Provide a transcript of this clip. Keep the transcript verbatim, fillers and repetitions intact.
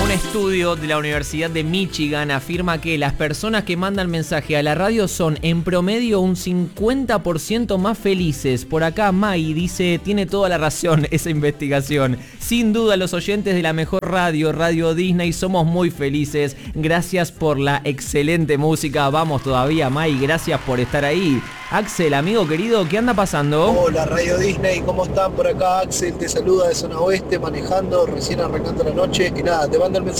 Un estudio de la Universidad de Michigan afirma que las personas que mandan mensaje a la radio son en promedio un cincuenta por ciento más felices. Por acá Mai dice, tiene toda la razón esa investigación. Sin duda los oyentes de la mejor radio, Radio Disney, somos muy felices. Gracias por la excelente música. Vamos todavía, Mai, gracias por estar ahí. Axel, amigo querido, ¿qué anda pasando? Hola Radio Disney, ¿cómo están? Por acá Axel te saluda de Zona Oeste, manejando, recién arrancando la noche. Y nada, te mando el mensaje